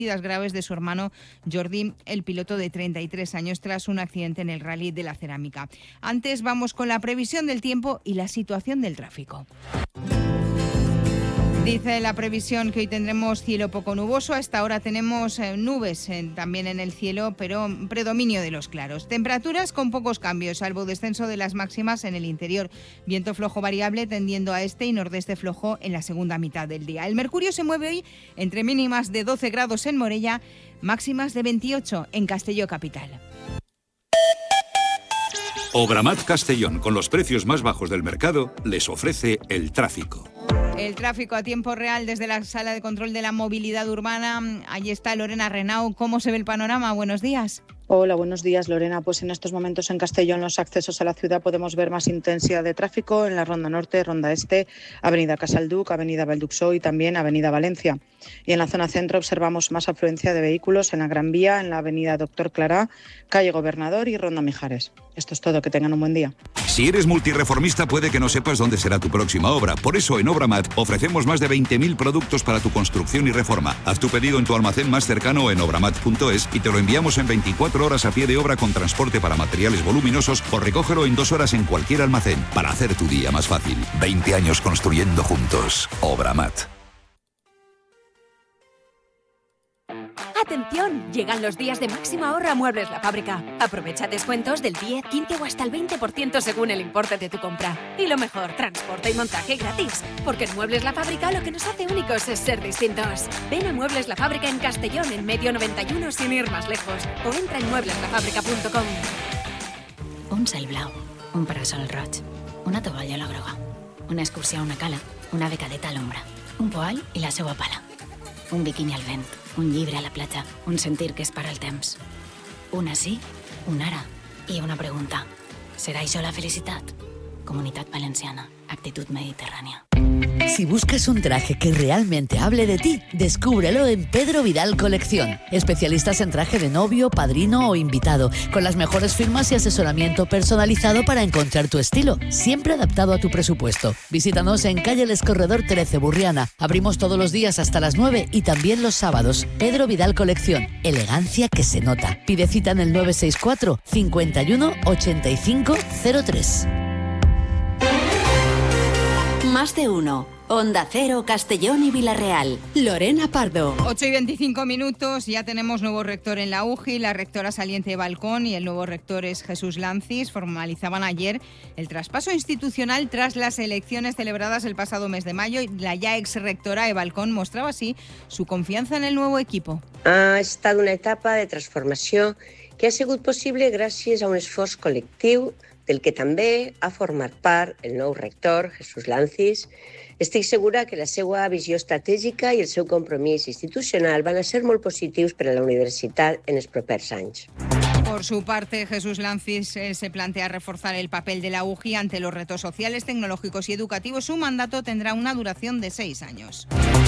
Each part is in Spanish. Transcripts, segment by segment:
graves de su hermano Jordi, el piloto de 33 años, tras un accidente en el Rally de la Cerámica. Antes vamos con la previsión del tiempo y la situación del tráfico. Dice la previsión que hoy tendremos cielo poco nuboso. A esta hora tenemos nubes también en el cielo, pero predominio de los claros. Temperaturas con pocos cambios, salvo descenso de las máximas en el interior. Viento flojo variable tendiendo a este y nordeste flojo en la segunda mitad del día. El mercurio se mueve hoy entre mínimas de 12 grados en Morella, máximas de 28 en Castelló capital. Obramat Castellón, con los precios más bajos del mercado, les ofrece el tráfico. El tráfico a tiempo real desde la Sala de Control de la Movilidad Urbana. Allí está Lorena Renau. ¿Cómo se ve el panorama? Buenos días. Hola, buenos días, Lorena. Pues en estos momentos en Castellón, los accesos a la ciudad, podemos ver más intensidad de tráfico en la Ronda Norte, Ronda Este, Avenida Casalduc, Avenida Valduxó y también Avenida Valencia. Y en la zona centro observamos más afluencia de vehículos en la Gran Vía, en la Avenida Doctor Clará, Calle Gobernador y Ronda Mijares. Esto es todo, que tengan un buen día. Si eres multirreformista, puede que no sepas dónde será tu próxima obra. Por eso en Obramat ofrecemos más de 20.000 productos para tu construcción y reforma. Haz tu pedido en tu almacén más cercano o en obramat.es y te lo enviamos en 24 horas a pie de obra con transporte para materiales voluminosos o recógelo en 2 horas en cualquier almacén para hacer tu día más fácil. 20 años construyendo juntos. Obramat. ¡Atención! Llegan los días de máximo ahorro a Muebles La Fábrica. Aprovecha descuentos del 10, 15 o hasta el 20% según el importe de tu compra. Y lo mejor, transporte y montaje gratis. Porque en Muebles La Fábrica lo que nos hace únicos es ser distintos. Ven a Muebles La Fábrica en Castellón, en Medio 91, sin ir más lejos. O entra en muebleslafábrica.com. Un cel blau, un parasol roig, una tovallola groga, una excursió a una cala, una becadeta a l'ombra, un poal i la seua pala, un biquini al vent, un llibre a la platja, un sentir que es para el temps. Una sí, un ara i una pregunta. ¿Será això la felicitat? Comunitat Valenciana, actitud mediterránea. Si buscas un traje que realmente hable de ti, descúbrelo en Pedro Vidal Colección. Especialistas en traje de novio, padrino o invitado, con las mejores firmas y asesoramiento personalizado para encontrar tu estilo, siempre adaptado a tu presupuesto. Visítanos en calle El Escorredor 13, Burriana. Abrimos todos los días hasta las 9 y también los sábados. Pedro Vidal Colección, elegancia que se nota. Pide cita en el 964 51 85 03. Más de uno. Onda Cero, Castellón y Villarreal. Lorena Pardo. 8:25. Ya tenemos nuevo rector en la UGI. La rectora saliente Balcón y el nuevo rector es Jesús Lancis. Formalizaban ayer el traspaso institucional tras las elecciones celebradas el pasado mes de mayo. La ya exrectora Balcón mostraba así su confianza en el nuevo equipo. Ha estat una etapa de transformació que ha sigut possible gràcies a un esforç col·lectiu del que també ha format part el nou rector, Jesús Lancis. Estic segura que la seva visió estratègica i el seu compromís institucional van a ser molt positius per a la universitat en els propers anys. Por su parte, Jesús Lancis se plantea reforzar el papel de la UGI ante los retos sociales, tecnológicos y educativos. Su mandato tendrá una duración de 6 años.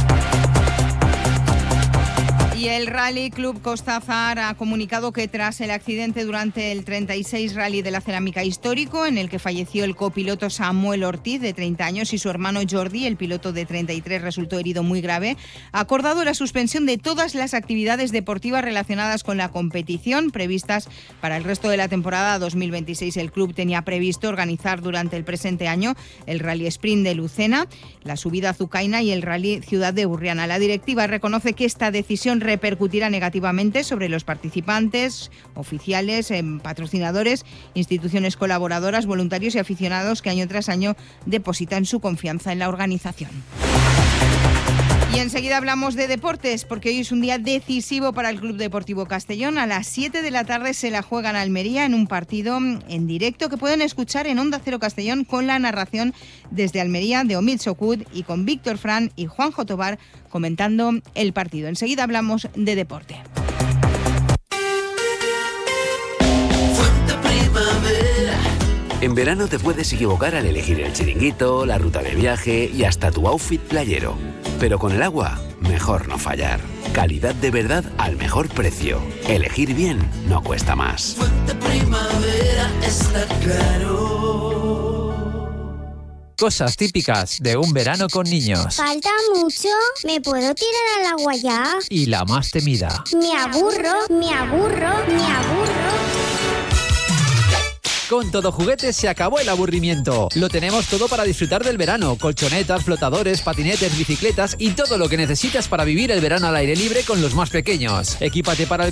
Y el Rally Club Costa Azar ha comunicado que tras el accidente durante el 36 Rally de la Cerámica Histórico, en el que falleció el copiloto Samuel Ortiz, de 30 años, y su hermano Jordi, el piloto de 33, resultó herido muy grave, ha acordado la suspensión de todas las actividades deportivas relacionadas con la competición previstas para el resto de la temporada 2026. El club tenía previsto organizar durante el presente año el Rally Sprint de Lucena, la subida a Azucaina y el Rally Ciudad de Burriana. La directiva reconoce que esta decisión repercutirá negativamente sobre los participantes, oficiales, patrocinadores, instituciones colaboradoras, voluntarios y aficionados que año tras año depositan su confianza en la organización. Y enseguida hablamos de deportes, porque hoy es un día decisivo para el Club Deportivo Castellón. A las 7 de la tarde se la juegan a Almería en un partido en directo que pueden escuchar en Onda Cero Castellón, con la narración desde Almería de Omid Socud y con Víctor Fran y Juanjo Tobar comentando el partido. Enseguida hablamos de deporte. En verano te puedes equivocar al elegir el chiringuito, la ruta de viaje y hasta tu outfit playero. Pero con el agua, mejor no fallar. Calidad de verdad al mejor precio. Elegir bien no cuesta más. Fuente Primavera está claro. Cosas típicas de un verano con niños. ¿Falta mucho? ¿Me puedo tirar al agua ya? Y la más temida. Me aburro, me aburro, me aburro. Con Todo Juguetes se acabó el aburrimiento. Lo tenemos todo para disfrutar del verano. Colchonetas, flotadores, patinetes, bicicletas y todo lo que necesitas para vivir el verano al aire libre con los más pequeños. Equípate para el